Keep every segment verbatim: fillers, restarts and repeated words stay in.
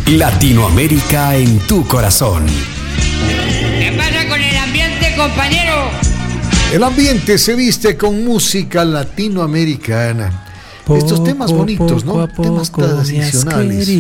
Latinoamérica en tu corazón. ¿Qué pasa con el ambiente, compañero? El ambiente se viste con música latinoamericana. Poco, Estos temas bonitos, poco ¿no? a poco Temas tradicionales.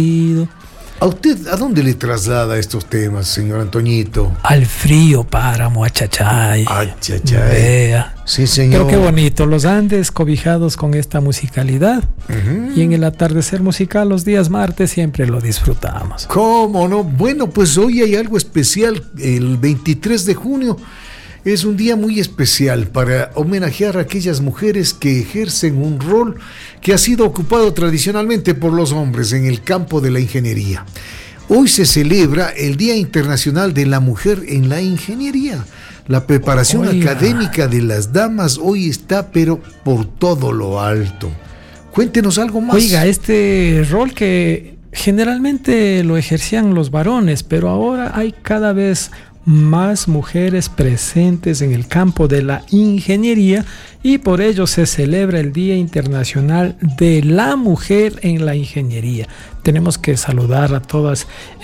¿A usted a dónde le traslada estos temas, señor Antoñito? Al frío páramo, a Chachay. Ay, Chachay. Vea. Sí, señor. Pero qué bonito, los Andes cobijados con esta musicalidad. Uh-huh. Y en el atardecer musical los días martes siempre lo disfrutamos. ¿Cómo no? Bueno, pues hoy hay algo especial. El veintitrés de junio es un día muy especial para homenajear a aquellas mujeres que ejercen un rol que ha sido ocupado tradicionalmente por los hombres en el campo de la ingeniería. Hoy se celebra el Día Internacional de la Mujer en la Ingeniería. La preparación Oiga. académica de las damas hoy está, pero por todo lo alto. Cuéntenos algo más. Oiga, este rol que generalmente lo ejercían los varones, pero ahora hay cada vez más mujeres presentes en el campo de la ingeniería y por ello se celebra el Día Internacional de la Mujer en la Ingeniería. Tenemos que saludar a todas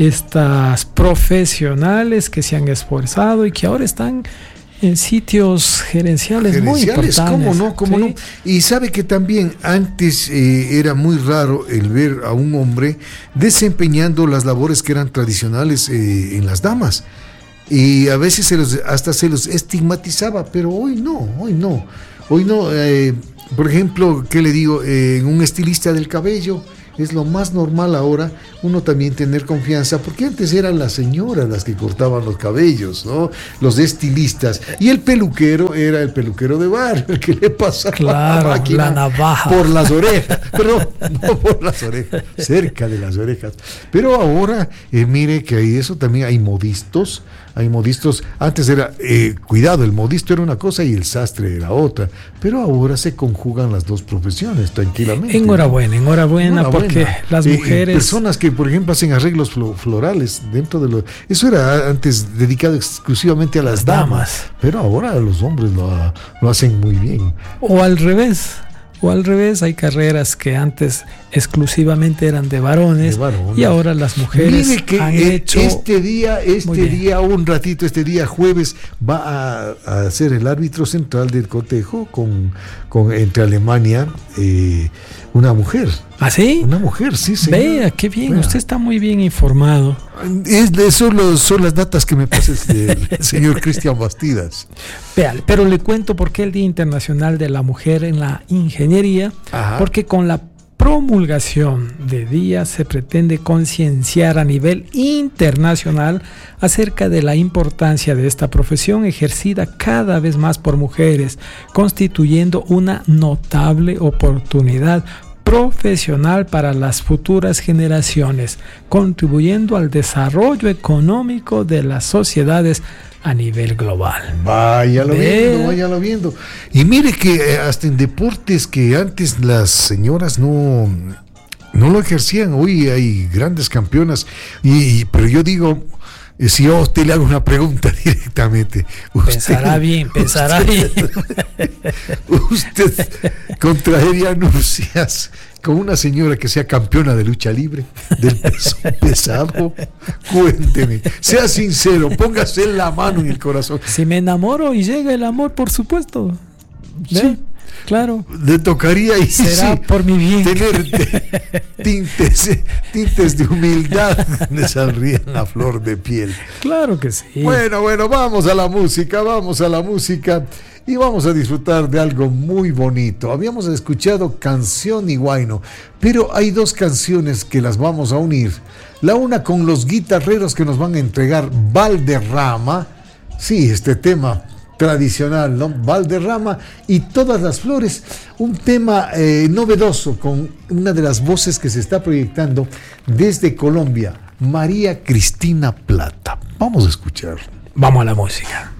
estas profesionales que se han esforzado y que ahora están en sitios gerenciales, gerenciales muy importantes. ¿Cómo no? ¿Cómo sí. no? Y sabe que también antes eh, era muy raro el ver a un hombre desempeñando las labores que eran tradicionales eh, en las damas. Y a veces se los, hasta se los estigmatizaba, pero hoy no, hoy no. Hoy no, eh, por ejemplo, ¿qué le digo? Eh, un estilista del cabello es lo más normal ahora, uno también tener confianza, porque antes eran las señoras las que cortaban los cabellos, ¿no? Los estilistas, y el peluquero era el peluquero de barrio, el que le pasaba claro, la máquina la navaja por las orejas, pero no por las orejas, cerca de las orejas. Pero ahora, eh, mire que hay eso también, hay modistos, hay modistos, antes era, eh, cuidado, el modisto era una cosa y el sastre era otra, pero ahora se conjugan las dos profesiones tranquilamente. Enhorabuena, enhorabuena, enhorabuena. porque las mujeres... Eh, personas que, por ejemplo, hacen arreglos florales dentro de lo... Eso era antes dedicado exclusivamente a las, las damas, damas, pero ahora los hombres lo, lo hacen muy bien. O al revés. O al revés, hay carreras que antes exclusivamente eran de varones, de varones. Y ahora las mujeres Mire que han eh, hecho... Este día, este día, un ratito, este día jueves, va a, a ser el árbitro central del cotejo con, con, entre Alemania, eh, una mujer. ¿Ah, sí? Una mujer, sí, señor. Vea, qué bien, Vea. Usted está muy bien informado. Es de eso los, son las datas que me pasa el señor Cristian Bastidas. Vea, pero le cuento por qué el Día Internacional de la Mujer en la Ingeniería. Ajá. Porque con la promulgación de día se pretende concienciar a nivel internacional acerca de la importancia de esta profesión ejercida cada vez más por mujeres, constituyendo una notable oportunidad profesional para las futuras generaciones, contribuyendo al desarrollo económico de las sociedades a nivel global. Váyalo viendo, váyalo viendo. Y mire que hasta en deportes que antes las señoras no, no lo ejercían, hoy hay grandes campeonas, y, pero yo digo, si yo a usted le hago una pregunta directamente, usted, pensará bien, pensará usted, bien. ¿Usted contraería nupcias con una señora que sea campeona de lucha libre, del peso pesado? Cuénteme, sea sincero, póngase la mano en el corazón. Si me enamoro y llega el amor, por supuesto. ¿Ve? Sí. Claro. Le tocaría y será sí, por mi bien tener tintes, tintes de humildad le saldrían a flor de piel. Claro que sí. Bueno, bueno, vamos a la música, vamos a la música y vamos a disfrutar de algo muy bonito. Habíamos escuchado Canción y Guayno, pero hay dos canciones que las vamos a unir. La una con los guitarreros que nos van a entregar Valderrama. Sí, este tema tradicional, ¿no? Valderrama y Todas las Flores, un tema eh, novedoso con una de las voces que se está proyectando desde Colombia, María Cristina Plata. Vamos a escuchar. Vamos a la música.